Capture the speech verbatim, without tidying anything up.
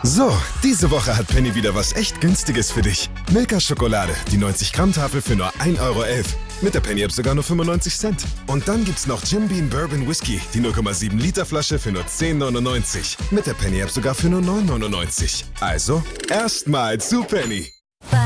So, diese Woche hat Penny wieder was echt Günstiges für dich. Milka Schokolade, die neunzig Gramm Tafel für nur ein Euro elf. Mit der Penny App sogar nur fünfundneunzig Cent. Und dann gibt's noch Jim Beam Bourbon Whisky, die null Komma sieben Liter Flasche für nur zehn neunundneunzig. Mit der Penny App sogar für nur neun neunundneunzig. Also, erstmal zu Penny.